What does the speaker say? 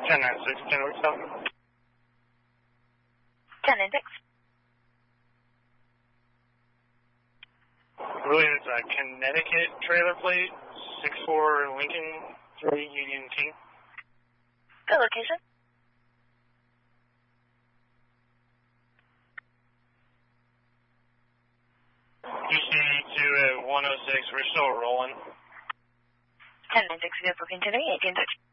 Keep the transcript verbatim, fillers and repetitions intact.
ten nine six, Kennewick South. ten nine six. I believe it's a Connecticut trailer plate, six four Lincoln, three Union T. Good location. U C two at one oh six, we're still rolling. ten nine six, vehicle continuing, eighteen touch.